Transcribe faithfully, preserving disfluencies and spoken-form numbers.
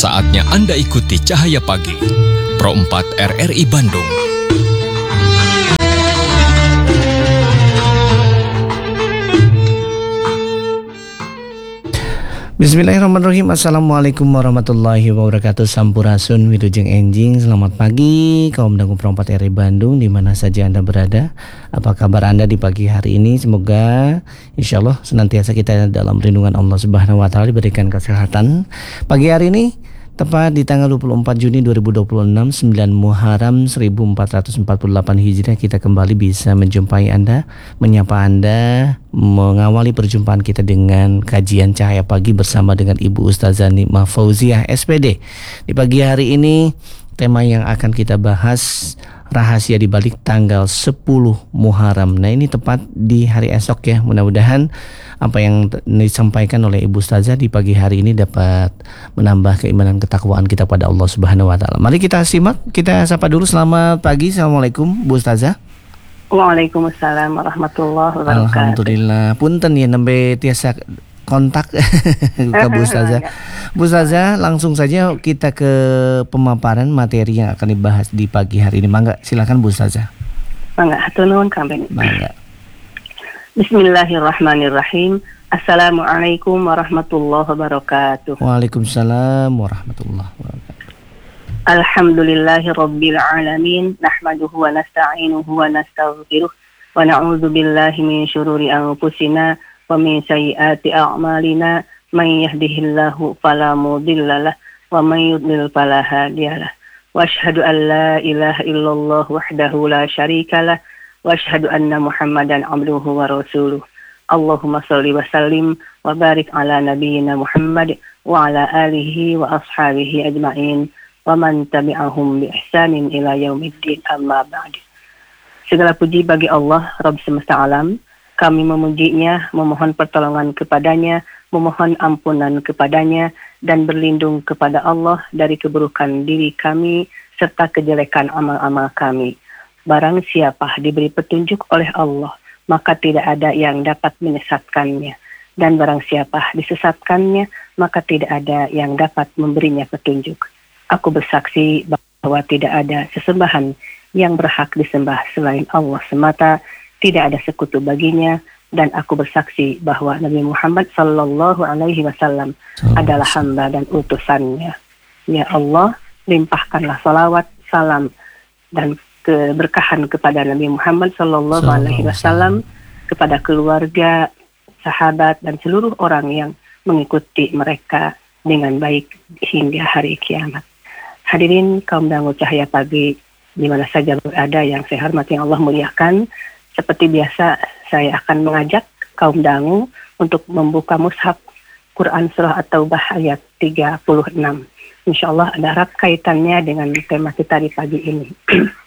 Saatnya Anda ikuti Cahaya Pagi, Pro empat R R I Bandung. Bismillahirrahmanirrahim. Assalamualaikum warahmatullahi wabarakatuh. Sampurasun, wilujeng enjing. Selamat pagi kaum dangu Pro empat R R I Bandung, di mana saja Anda berada. Apa kabar Anda di pagi hari ini? Semoga insya Allah senantiasa kita dalam lindungan Allah Subhanahu wa taala, diberikan kesehatan. Pagi hari ini tepat di tanggal dua puluh empat Juni dua ribu dua puluh enam, sembilan Muharram seribu empat ratus empat puluh delapan Hijriah, kita kembali bisa menjumpai Anda, menyapa Anda, mengawali perjumpaan kita dengan kajian Cahaya Pagi bersama dengan Ibu Ustazah Nikmah Fauziah S P D. Di pagi hari ini tema yang akan kita bahas, rahasia di balik tanggal sepuluh Muharram. Nah, ini tepat di hari esok ya. Mudah-mudahan apa yang disampaikan oleh Ibu Ustazah di pagi hari ini dapat menambah keimanan ketakwaan kita pada Allah Subhanahu wa taala. Mari kita simak, kita sapa dulu. Selamat pagi. Assalamualaikum Bu Ustazah. Waalaikumsalam warahmatullahi wabarakatuh. Alhamdulillah. Punten ya nembe tiasa kontak ke Bu Ustazah. Bu Ustazah, langsung saja kita ke pemaparan materi yang akan dibahas di pagi hari ini. Mangga, silakan Bu Ustazah. Mangga, hatur nuhun Kang Beni. Mangga. Bismillahirrahmanirrahim. Assalamualaikum warahmatullahi wabarakatuh. Waalaikumsalam warahmatullahi wabarakatuh. Alhamdulillahirabbil alamin, nahmaduhu wa nasta'inuhu wa nastaghfiruh wa na'udzu billahi min syururi anfusina wa min sayyiati a'malina, may yahdihillahu fala mudhillalah wa may yudlil fala hadiyalah. Wa asyhadu an la ilaha illallah wahdahu la syarikalah wa asyhadu anna Muhammadan abduhu wa rasuluh. Allahumma shalli wa sallim wa barik ala nabiyyina Muhammad wa ala alihi wa ashabihi ajma'in wa man tabi'ahum bi ihsanin ila yaumiddin, amma ba'd. Segala puji bagi Allah Rabb semesta alam. Kami memujinya, memohon pertolongan kepadanya, memohon ampunan kepadanya, dan berlindung kepada Allah dari keburukan diri kami serta kejelekan amal-amal kami. Barang siapa diberi petunjuk oleh Allah, maka tidak ada yang dapat menyesatkannya. Dan barang siapa disesatkannya, maka tidak ada yang dapat memberinya petunjuk. Aku bersaksi bahwa tidak ada sesembahan yang berhak disembah selain Allah semata, tidak ada sekutu baginya, dan aku bersaksi bahwa Nabi Muhammad sallallahu alaihi wasallam adalah hamba dan utusannya. Ya Allah, limpahkanlah salawat, salam, dan keberkahan kepada Nabi Muhammad sallallahu alaihi wasallam, kepada keluarga, sahabat, dan seluruh orang yang mengikuti mereka dengan baik hingga hari kiamat. Hadirin kaum dangu Cahaya Pagi di mana saja berada yang saya hormati, yang Allah muliakan, seperti biasa saya akan mengajak kaum dangu untuk membuka mushaf Quran Surah At-Taubah ayat tiga puluh enam. Insyaallah ada erat kaitannya dengan tema kita di pagi ini.